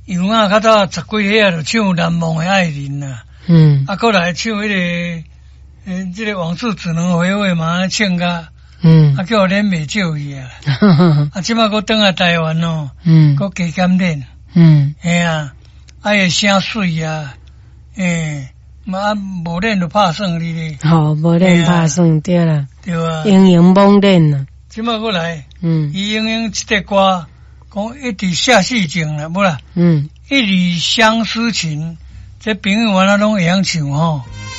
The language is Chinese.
杨啊，较早10几岁啊，就唱《难忘的爱人》啊，过来唱迄个，这个往事只能回味嘛，唱甲，叫我练袂少去啊，即摆佫转来台湾哦，佫加减练，嘿啊，伊声水啊，嘛无练就拍算你咧， 好，无练拍算对啦， 对啊， 英英猛练啦， 即摆佫来，伊英英即个歌，讲一直下世情啦，无啦，一缕相思情，这朋友我那拢会晓唱吼。